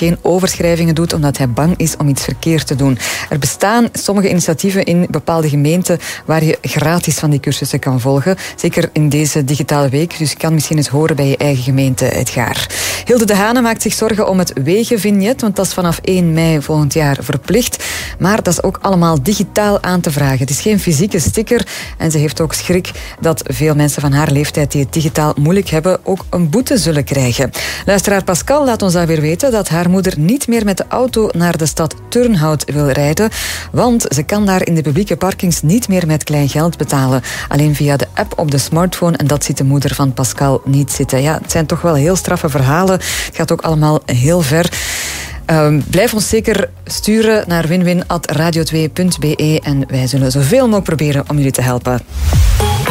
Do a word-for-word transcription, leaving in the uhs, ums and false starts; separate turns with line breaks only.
geen overschrijvingen doet omdat hij bang is om iets verkeerd te doen. Er bestaan sommige initiatieven in bepaalde gemeenten waar je gratis van die cursussen kan volgen. Zeker in deze digitale week. Dus je kan misschien eens horen bij je eigen gemeente, Edgar. Hilde de Hane maakt zich zorgen om het wegenvignet, want dat is vanaf één mei volgend jaar verplicht. Maar dat is ook allemaal digitaal aan te vragen. Het is geen fysieke sticker en ze heeft ook schrik dat veel mensen van haar leeftijd die het digitaal moeilijk hebben ook een boete zullen krijgen. Luisteraar Pascal laat ons alweer weten dat haar moeder niet meer met de auto naar de stad Turnhout wil rijden, want ze kan daar in de publieke parkings niet meer met klein geld betalen. Alleen via de app op de smartphone en dat ziet de moeder van Pascal niet zitten. Ja, het zijn toch wel heel straffe verhalen. Het gaat ook allemaal heel ver. Uh, blijf ons zeker sturen naar winwin at radio twee punt be en wij zullen zoveel mogelijk proberen om jullie te helpen.